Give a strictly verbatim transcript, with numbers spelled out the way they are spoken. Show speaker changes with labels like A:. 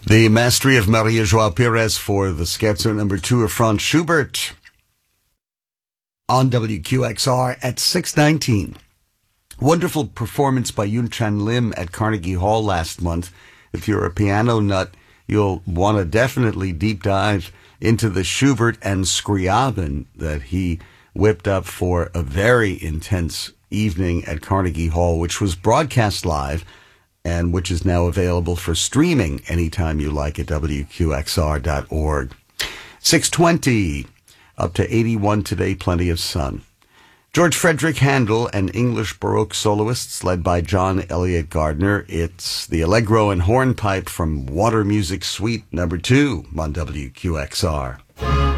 A: The mastery of Maria João Pires for the scherzo number two of Franz Schubert on W Q X R at six nineteen. Wonderful performance by Yoon Chan Lim at Carnegie Hall last month. If you're a piano nut, you'll want to definitely deep dive into the Schubert and Scriabin that he whipped up for a very intense evening at Carnegie Hall, which was broadcast live and which is now available for streaming anytime you like at W Q X R dot org. six twenty, up to eighty-one today, plenty of sun. George Frederick Handel and English Baroque soloists led by John Elliott Gardner. It's the Allegro and Hornpipe from Water Music Suite number two on W Q X R.